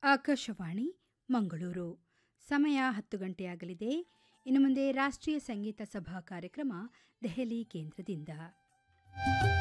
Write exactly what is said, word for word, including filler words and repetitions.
ಆಕಾಶವಾಣಿ ಮಂಗಳೂರು. ಸಮಯ ಹತ್ತು ಗಂಟೆಯಾಗಲಿದೆ. ಇನ್ನು ಮುಂದೆ ರಾಷ್ಟ್ರೀಯ ಸಂಗೀತ ಸಭಾ ಕಾರ್ಯಕ್ರಮ ದೆಹಲಿ ಕೇಂದ್ರದಿಂದ.